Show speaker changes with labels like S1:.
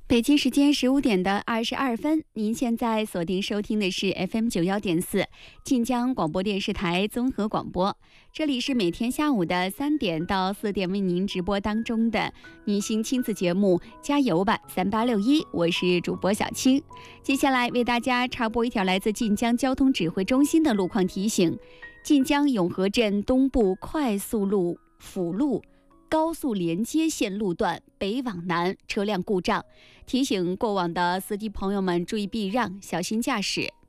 S1: 北京时间15:22，您现在锁定收听的是 FM91.4晋江广播电视台综合广播。这里是每天下午的3点到4点为您直播当中的女性亲子节目《加油吧3861》，我是主播小青。接下来为大家插播一条来自晋江交通指挥中心的路况提醒：晋江永和镇东部快速路辅路高速连接线路段北往南车辆故障，提醒过往的司机朋友们注意避让，小心驾驶。